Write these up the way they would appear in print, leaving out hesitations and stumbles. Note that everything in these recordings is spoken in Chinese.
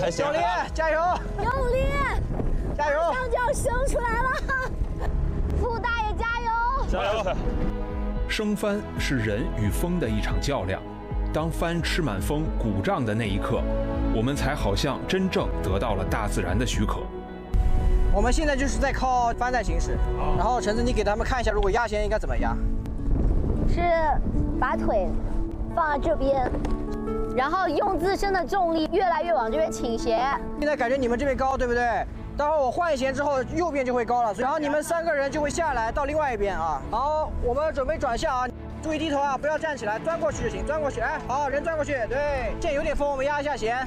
还行。 教练加油！ 用力， 加油！ 马上就要升出来了，傅大爷加油！ 加油！ 升帆是人与风的一场较量，当帆吃满风鼓胀的那一刻，我们才好像真正得到了大自然的许可。 我们现在就是在靠帆在行驶，然后橙子，你给他们看一下，如果压弦应该怎么压？ 是把腿放在这边，然后用自身的重力越来越往这边倾斜。 现在感觉你们这边高，对不对？待会儿我换弦之后，右边就会高了，然后你们3个人就会下来到另外一边啊。好，我们准备转向啊，注意低头啊，不要站起来，钻过去就行，钻过去，哎，好，人钻过去，对。现在有点风，我们压一下弦。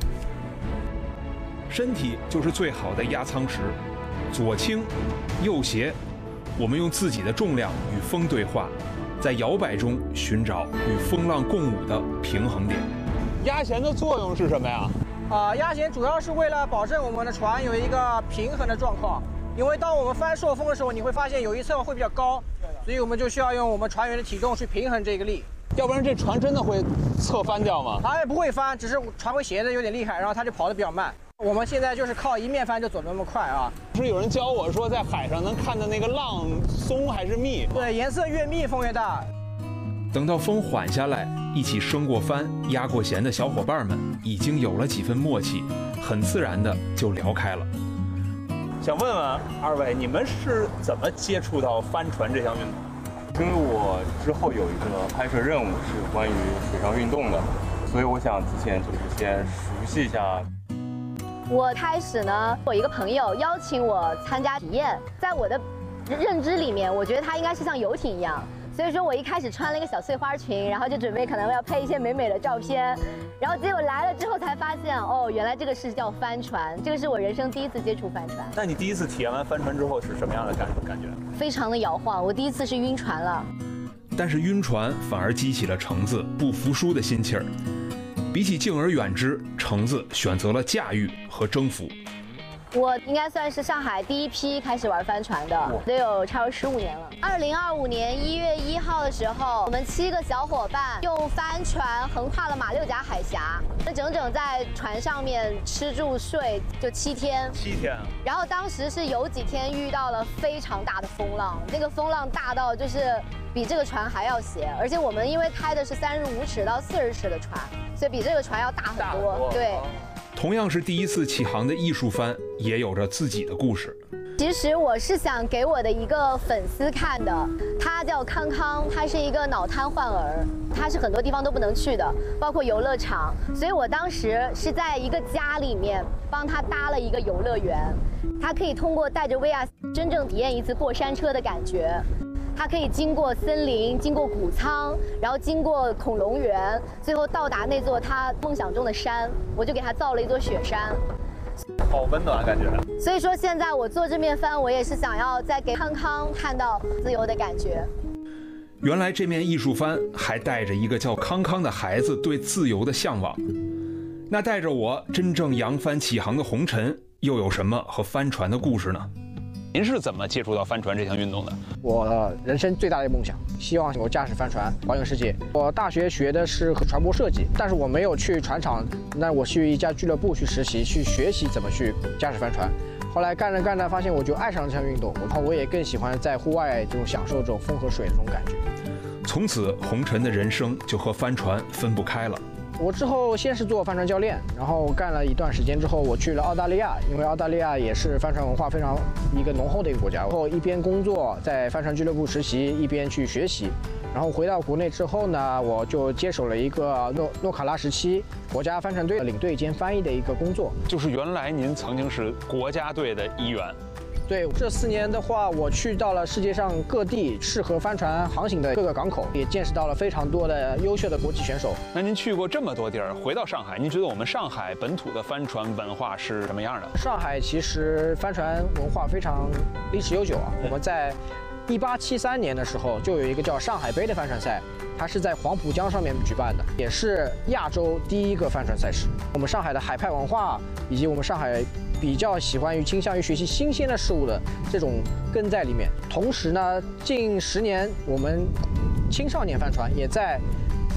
身体就是最好的压舱石，左倾，右斜，我们用自己的重量与风对话，在摇摆中寻找与风浪共舞的平衡点。 压弦的作用是什么呀？ 压弦主要是为了保证我们的船有一个平衡的状况，因为当我们翻朔风的时候，你会发现有一侧会比较高，所以我们就需要用我们船员的体重去平衡这个力。 要不然这船真的会侧翻掉吗？ 它也不会翻，只是船会斜的有点厉害，然后它就跑得比较慢。我们现在就是靠一面帆就走得那么快啊！ 不是有人教我说，在海上能看到那个浪松还是密？ 对，颜色越密风越大。 等到风缓下来，一起升过帆、压过弦的小伙伴们已经有了几分默契，很自然的就聊开了。 想问问2位，你们是怎么接触到帆船这项运动？ 因为我之后有一个拍摄任务是关于水上运动的，所以我想提前就是先熟悉一下。 我开始呢，我一个朋友邀请我参加体验，在我的认知里面，我觉得它应该是像游艇一样，所以说我一开始穿了一个小碎花裙，然后就准备可能要拍一些美美的照片，然后结果来了之后才发现，哦，原来这个是叫帆船，这个是我人生第一次接触帆船。 那你第一次体验完帆船之后是什么样的感觉？ 非常的摇晃，我第一次是晕船了。 但是晕船反而激起了橙子不服输的心气儿。比起敬而远之，橙子选择了驾驭和征服。 我应该算是上海第一批开始玩帆船的，得有差不多15年了。2025年1月1号的时候，我们7个小伙伴用帆船横跨了马六甲海峡，整整在船上面吃住睡就7天。 7天。 然后当时是有几天遇到了非常大的风浪，那个风浪大到就是比这个船还要斜，而且我们因为开的是35尺到40尺的船，所以比这个船要大很多。对。 同样是第一次起航的艺术帆，也有着自己的故事。 其实我是想给我的一个粉丝看的，他叫康康，他是一个脑瘫患儿，他是很多地方都不能去的，包括游乐场。所以我当时是在一个家里面帮他搭了一个游乐园，他可以通过带着 VR 真正体验一次过山车的感觉。它可以经过森林，经过谷仓，然后经过恐龙园，最后到达那座他梦想中的山。我就给他造了一座雪山， 好温暖感觉。 所以说现在我做这面帆，我也是想要再给康康看到自由的感觉。 原来这面艺术帆还带着一个叫康康的孩子对自由的向往。那带着我真正扬帆起航的红尘，又有什么和帆船的故事呢？ 您是怎么接触到帆船这项运动的？ 我人生最大的梦想，希望我驾驶帆船环游世界。我大学学的是船舶设计，但是我没有去船厂，那我去一家俱乐部去实习，去学习怎么去驾驶帆船。后来干着干着，发现我就爱上了这项运动，然后我也更喜欢在户外这种享受这种风和水的这种感觉。 从此，红尘的人生就和帆船分不开了。 我之后先是做帆船教练，然后干了一段时间之后，我去了澳大利亚，因为澳大利亚也是帆船文化非常一个浓厚的一个国家。然后一边工作在帆船俱乐部实习，一边去学习。然后回到国内之后呢，我就接手了一个诺卡拉17国家帆船队的领队兼翻译的一个工作。 就是原来您曾经是国家队的一员。 对，这4年的话，我去到了世界上各地适合帆船航行的各个港口，也见识到了非常多的优秀的国际选手。 那您去过这么多地儿，回到上海，您觉得我们上海本土的帆船文化是什么样的？ 上海其实帆船文化非常历史悠久啊。我们在1873年的时候就有一个叫上海杯的帆船赛，它是在黄浦江上面举办的，也是亚洲第一个帆船赛事。我们上海的海派文化以及我们上海比较喜欢于倾向于学习新鲜的事物的这种根在里面。同时呢，近10年我们青少年帆船也在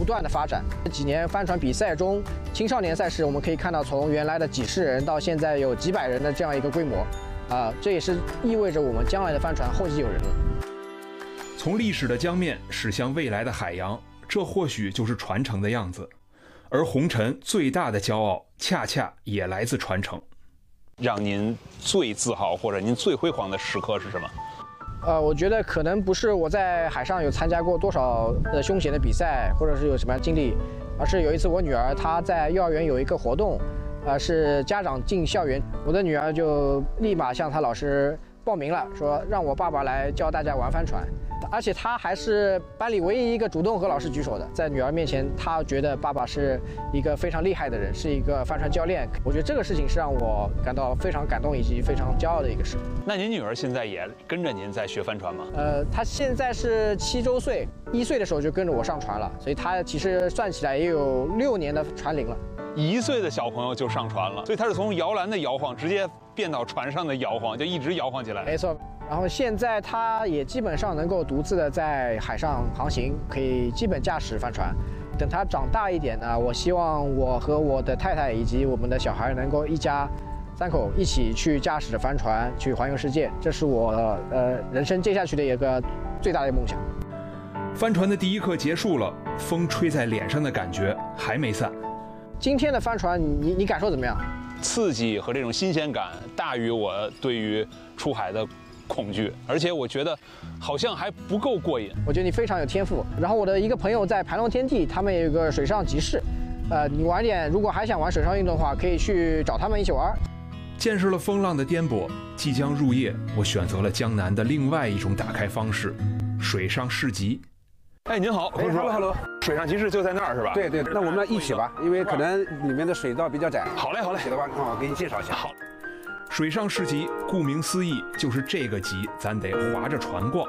不断的发展。这几年帆船比赛中，青少年赛事我们可以看到，从原来的几十人到现在有几百人的这样一个规模，这也是意味着我们将来的帆船后继有人了。 从历史的江面驶向未来的海洋，这或许就是传承的样子。而红尘最大的骄傲，恰恰也来自传承。 让您最自豪或者您最辉煌的时刻是什么？ 我觉得可能不是我在海上有参加过多少的凶险的比赛，或者是有什么样的经历，而是有一次我女儿她在幼儿园有一个活动，是家长进校园，我的女儿就立马向她老师报名了，说让我爸爸来教大家玩帆船。而且她还是班里唯一一个主动和老师举手的，在女儿面前，她觉得爸爸是一个非常厉害的人，是一个帆船教练。我觉得这个事情是让我感到非常感动以及非常骄傲的一个事。 那您女儿现在也跟着您在学帆船吗？ 她现在是7周岁，1岁的时候就跟着我上船了，所以她其实算起来也有6年的船龄了。 1岁的小朋友就上船了，所以他是从摇篮的摇晃直接变到船上的摇晃，就一直摇晃起来。 没错。然后现在他也基本上能够独自的在海上航行，可以基本驾驶帆船。等他长大一点呢，我希望我和我的太太以及我们的小孩能够一家3口一起去驾驶着帆船去环游世界，这是我人生接下去的一个最大的梦想。 帆船的第一课结束了，风吹在脸上的感觉还没散。 今天的帆船你感受怎么样？ 刺激和这种新鲜感大于我对于出海的恐惧，而且我觉得好像还不够过瘾。 我觉得你非常有天赋。然后我的一个朋友在盘龙天地，他们有一个水上集市，你晚点如果还想玩水上运动的话，可以去找他们一起玩。 见识了风浪的颠簸，即将入夜，我选择了江南的另外一种打开方式——水上市集。 哎，您好， 哎 ，hello， 水上集市就在那儿是吧？ 对对，那我们一起吧，因为可能里面的水道比较窄。 好嘞，好嘞， 的话，我给你介绍一下。 好。 水上市集，顾名思义，就是这个集，咱得划着船逛。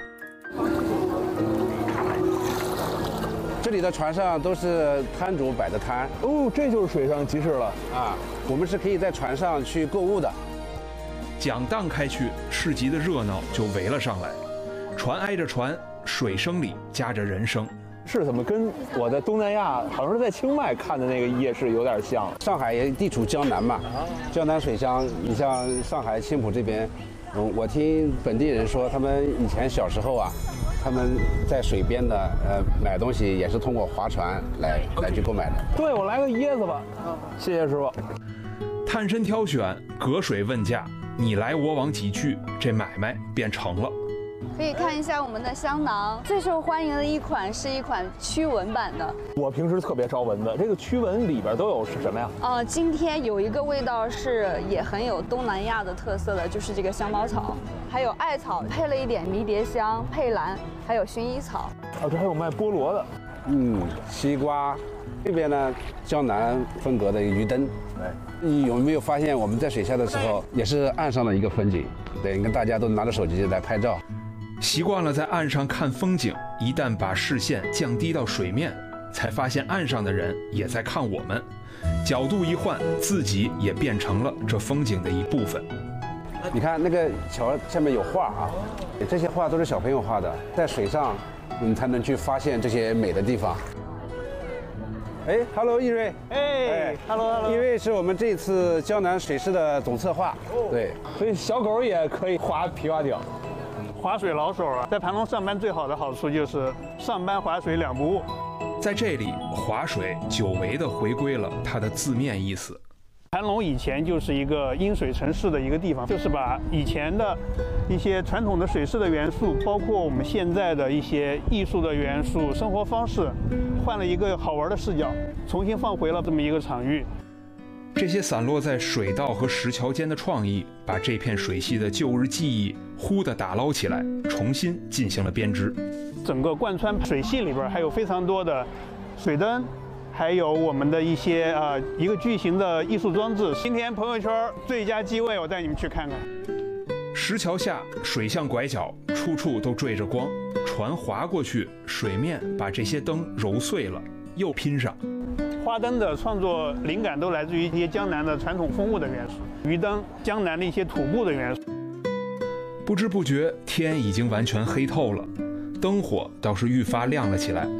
这里的船上都是摊主摆的摊。 哦，这就是水上集市了啊！我们是可以在船上去购物的。 桨荡开去，市集的热闹就围了上来。船挨着船，水声里夹着人声。 是怎么跟我在东南亚，好像是在清迈看的那个夜市有点像？ 上海也地处江南嘛，江南水乡。你像上海青浦这边，我听本地人说，他们以前小时候啊，他们在水边的买东西也是通过划船来去购买的。 对，我来个椰子吧。谢谢师傅。 探身挑选，隔水问价，你来我往几句，这买卖便成了。 可以看一下我们的香囊，最受欢迎的一款是一款驱蚊版的。 我平时特别招蚊子，这个驱蚊里边都有是什么呀？ 今天有一个味道是也很有东南亚的特色的，就是这个香茅草，还有艾草，配了一点迷迭香、佩兰，还有薰衣草。 这还有卖菠萝的。 西瓜。这边呢，江南风格的鱼灯。你有没有发现我们在水下的时候，也是岸上的一个风景？对，你看大家都拿着手机来拍照。 习惯了在岸上看风景，一旦把视线降低到水面，才发现岸上的人也在看我们。角度一换，自己也变成了这风景的一部分。 你看那个桥下面有画啊，这些画都是小朋友画的，在水上你才能去发现这些美的地方。哎 ，Hello， 易瑞。 哎 ，Hello， 易瑞是我们这次江南水师的总策划。对， 所以小狗也可以划皮划艇。 划水老手啊，在盘龙上班最好的好处就是上班划水两不误。 在这里，划水久违地回归了它的字面意思。 盘龙以前就是一个因水城市的一个地方，就是把以前的一些传统的水师的元素，包括我们现在的一些艺术的元素、生活方式，换了一个好玩的视角，重新放回了这么一个场域。 这些散落在水道和石桥间的创意，把这片水系的旧日记忆忽地打捞起来，重新进行了编织。 整个贯穿水系里边还有非常多的水灯。还有我们的一些一个巨型的艺术装置。今天朋友圈最佳机位，我带你们去看看。 石桥下水巷拐角，处处都缀着光，船划过去，水面把这些灯揉碎了，又拼上。 花灯的创作灵感都来自于一些江南的传统风物的元素，鱼灯，江南的一些土布的元素。 不知不觉，天已经完全黑透了，灯火倒是愈发亮了起来。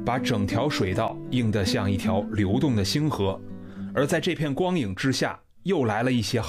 把整条水道映得像一条流动的星河，而在这片光影之下，又来了一些